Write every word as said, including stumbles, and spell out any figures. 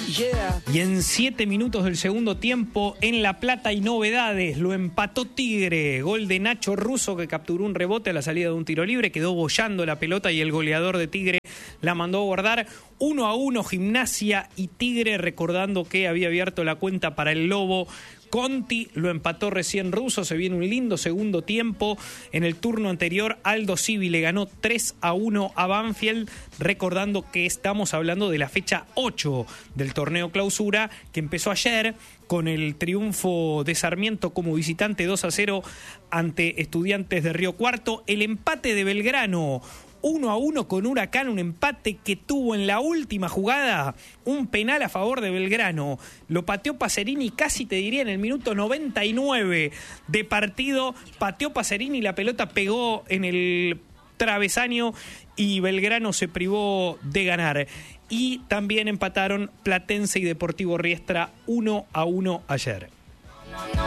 Yeah. Y en siete minutos del segundo tiempo, en La Plata hay novedades. Lo empató Tigre. Gol de Nacho Russo, que capturó un rebote a la salida de un tiro libre. Quedó boyando la pelota y el goleador de Tigre la mandó a guardar. Uno a uno, Gimnasia y Tigre, recordando que había abierto la cuenta para el Lobo Conti. Lo empató recién Russo. Se viene un lindo segundo tiempo. En el turno anterior, Aldo Civi le ganó tres a uno a Banfield, recordando que estamos hablando de la fecha ocho del torneo clausura, que empezó ayer con el triunfo de Sarmiento como visitante dos a cero ante Estudiantes de Río Cuarto. El empate de Belgrano uno a uno con Huracán, un empate que tuvo en la última jugada un penal a favor de Belgrano. Lo pateó Pacerini, casi te diría en el minuto noventa y nueve de partido. Pateó Pacerini, la pelota pegó en el travesaño y Belgrano se privó de ganar. Y también empataron Platense y Deportivo Riestra uno a uno ayer.